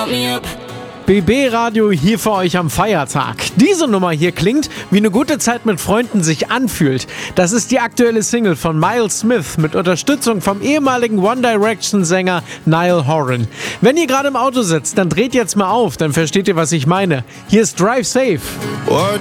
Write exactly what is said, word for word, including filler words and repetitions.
Count me up. B B-Radio hier für euch am Feiertag. Diese Nummer hier klingt, wie eine gute Zeit mit Freunden sich anfühlt. Das ist die aktuelle Single von Miles Smith mit Unterstützung vom ehemaligen One Direction-Sänger Niall Horan. Wenn ihr gerade im Auto sitzt, dann dreht jetzt mal auf, dann versteht ihr, was ich meine. Hier ist Drive Safe.